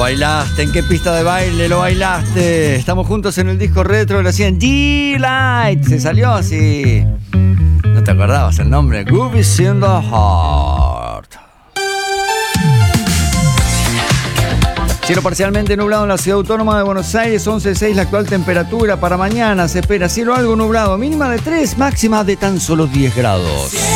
bailaste? ¿En qué pista de baile lo bailaste? Estamos juntos en el disco retro, lo hacían G-Light. Se salió así. No te acordabas el nombre. Groovies in the Heart. Cielo parcialmente nublado en la ciudad autónoma de Buenos Aires, 11.6 la actual temperatura. Para mañana se espera cielo algo nublado, mínima de 3, máxima de tan solo 10 grados.